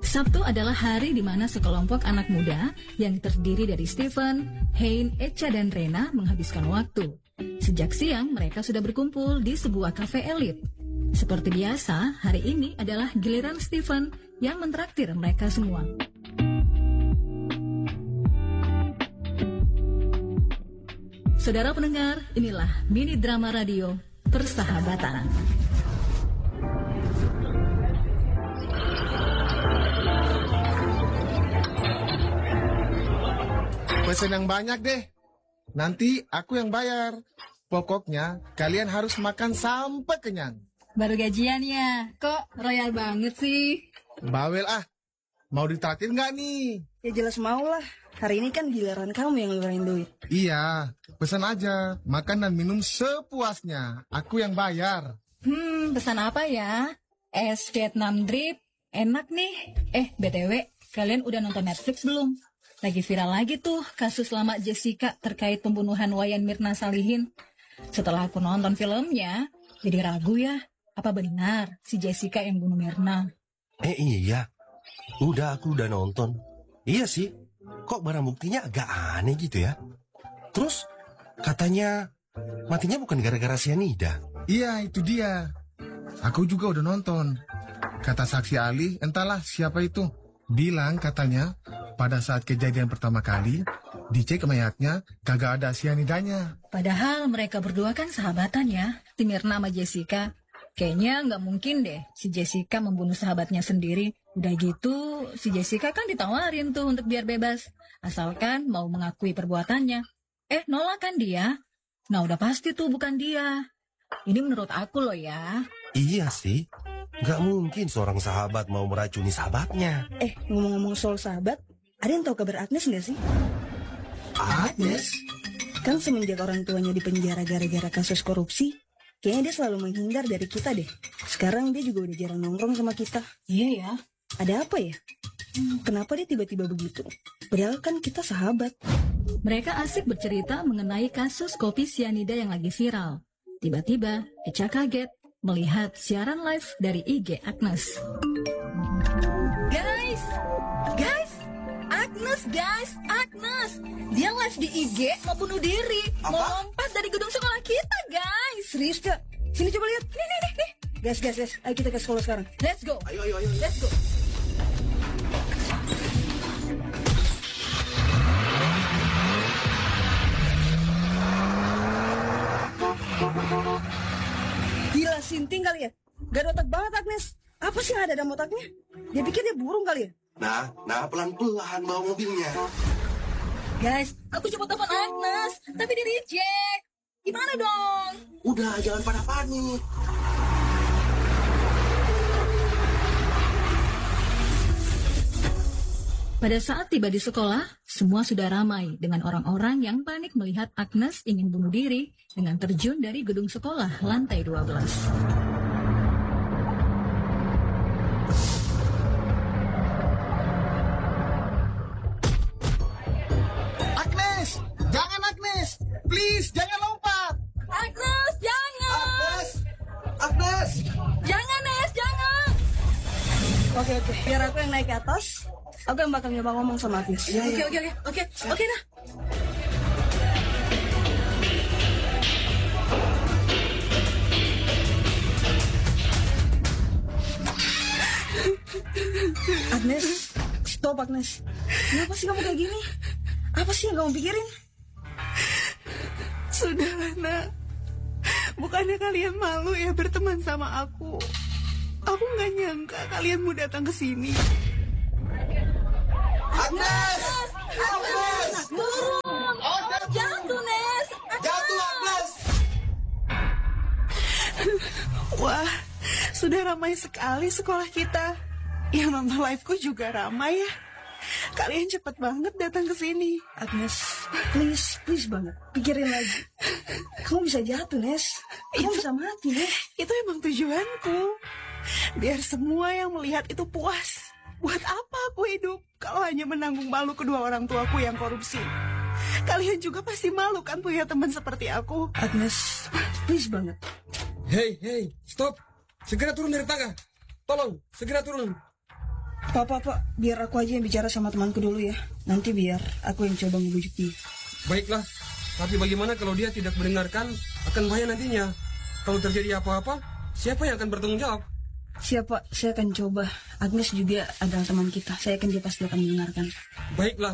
Sabtu adalah hari di mana sekelompok anak muda yang terdiri dari Stephen, Hein, Echa, dan Rena menghabiskan waktu. Sejak siang, mereka sudah berkumpul di sebuah kafe elit. Seperti biasa, hari ini adalah giliran Stephen yang mentraktir mereka semua. Saudara pendengar, inilah mini drama radio Persahabatan. Pesen yang banyak deh. Nanti aku yang bayar. Pokoknya kalian harus makan sampai kenyang. Baru gajian ya? Kok royal banget sih? Bawel ah. Mau ditraktir nggak nih? Ya jelas mau lah. Hari ini kan giliran kamu yang ngeluarin duit. Iya, pesan aja. Makan dan minum sepuasnya. Aku yang bayar. Pesan apa ya? Es Vietnam drip. Enak nih. BTW, kalian udah nonton Netflix belum? Lagi viral lagi tuh kasus lama Jessica terkait pembunuhan Wayan Mirna Salihin. Setelah aku nonton filmnya, jadi ragu ya, apa benar si Jessica yang bunuh Mirna? Iya, aku udah nonton. Iya sih, kok barang buktinya agak aneh gitu ya. Terus katanya matinya bukan gara-gara sianida. Iya, itu dia. Aku juga udah nonton. Kata saksi ahli, entahlah siapa itu, bilang katanya pada saat kejadian pertama kali, dicek mayatnya kagak ada sianidanya. Padahal mereka berdua kan sahabatan ya, si Mirna sama Jessica. Kayaknya nggak mungkin deh si Jessica membunuh sahabatnya sendiri. Udah gitu, si Jessica kan ditawarin tuh untuk biar bebas, asalkan mau mengakui perbuatannya. Nolak kan dia? Nah udah pasti tuh bukan dia. Ini menurut aku loh ya. Iya sih, nggak mungkin seorang sahabat mau meracuni sahabatnya. Ngomong-ngomong soal sahabat, ada yang tahu kabar Agnes nggak sih? Agnes? Kan semenjak orang tuanya dipenjara gara-gara kasus korupsi, kayaknya dia selalu menghindar dari kita deh. Sekarang dia juga udah jarang nongkrong sama kita. Iya ya. Ada apa ya? Kenapa dia tiba-tiba begitu? Padahal kan kita sahabat. Mereka asik bercerita mengenai kasus kopi sianida yang lagi viral. Tiba-tiba, Echa kaget melihat siaran live dari IG Agnes. Agnes, dia live di IG mau bunuh diri, mau lompat dari gedung sekolah kita, guys. Serius gak? Sini coba lihat. Nih. Guys, ayo kita ke sekolah sekarang. Let's go. Ayo. Let's go. Gila, sinting kali ya? Gak ada otak banget Agnes. Apa sih yang ada dalam otaknya? Dia pikir dia burung kali ya? Nah, pelan-pelan bawa mobilnya. Guys, aku coba telepon Agnes, tapi di reject. Gimana dong? Udah, jangan pada panik. Pada saat tiba di sekolah, semua sudah ramai dengan orang-orang yang panik melihat Agnes ingin bunuh diri dengan terjun dari gedung sekolah lantai 12. Agnes, please jangan lompat. Agnes, jangan. Agnes. Jangan, Nes, jangan. Oke, biar aku yang naik ke atas. Aku yang bakal nyoba ngomong sama Agnes. Oke dah. Agnes, stop Agnes. Kenapa sih kamu kayak gini? Apa sih yang kamu pikirin? Sudahlah nak, bukannya kalian malu ya berteman sama aku? Aku nggak nyangka kalian mau datang ke sini. Agnes! Turun! Jatuh, Nes! Jatuh, Agnes! Wah, sudah ramai sekali sekolah kita. Yang nonton live-ku juga ramai ya. Kalian cepat banget datang ke sini. Agnes, please banget. Pikirin lagi. Kamu bisa jatuh, Nes. Kamu bisa mati, Nes. Itu emang tujuanku. Biar semua yang melihat itu puas. Buat apa aku hidup kalau hanya menanggung malu kedua orang tuaku yang korupsi? Kalian juga pasti malu kan punya teman seperti aku. Agnes, please banget. Hey, stop. Segera turun dari tangga. Tolong, segera turun. Pak, biar aku aja yang bicara sama temanku dulu ya. Nanti biar aku yang coba ngebujuk dia. Baiklah, tapi bagaimana kalau dia tidak mendengarkan? Akan bahaya nantinya. Kalau terjadi apa-apa, siapa yang akan bertanggung jawab? Siapa? Saya akan coba. Agnes juga adalah teman kita. Saya yakin dia pasti akan mendengarkan. Baiklah.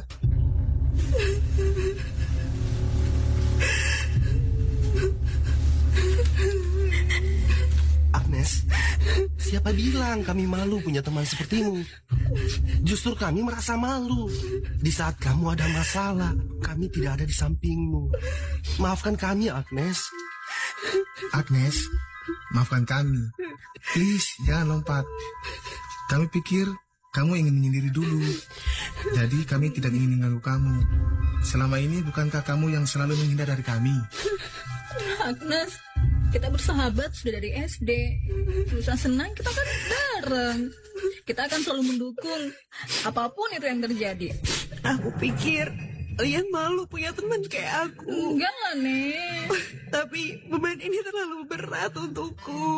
Agnes, siapa bilang kami malu punya teman sepertimu? Justru kami merasa malu. Di saat kamu ada masalah, kami tidak ada di sampingmu. Maafkan kami, Agnes. Agnes, maafkan kami. Please, jangan lompat. Kami pikir kamu ingin menyendiri dulu. Jadi kami tidak ingin mengganggu kamu. Selama ini bukankah kamu yang selalu menghindar dari kami? Agnes, kita bersahabat sudah dari SD. Susah senang kita kan bareng. Kita akan selalu mendukung apapun itu yang terjadi. Aku pikir kalian malu punya teman kayak aku. Enggak lah, Nek. Tapi beban ini terlalu berat untukku.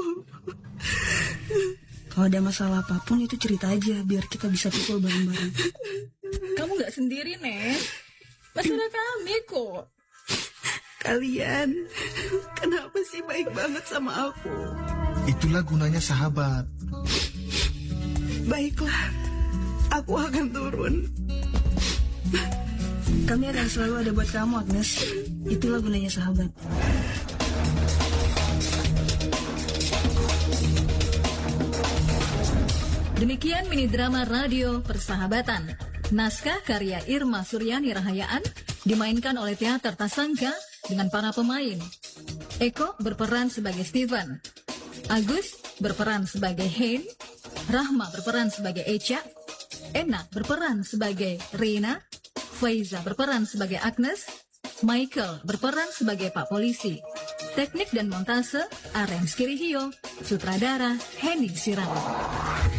Kalau ada masalah apapun itu cerita aja biar kita bisa pikul bareng-bareng. Kamu nggak sendiri, Nek. Masih ada kami kok. Kalian kenapa sih baik banget sama aku? Itulah gunanya sahabat. Baiklah, aku akan turun. Kami akan selalu ada buat kamu, Agnes. Itulah gunanya sahabat. Demikian mini drama radio Persahabatan. Naskah karya Irma Suryani Rahayaan dimainkan oleh Teater Tasangka dengan para pemain. Eko berperan sebagai Steven, Agus berperan sebagai Hein, Rahma berperan sebagai Echa, Ena berperan sebagai Rina, Faiza berperan sebagai Agnes, Michael berperan sebagai Pak Polisi. Teknik dan montase Arens Kirihio, sutradara Henny Sirano.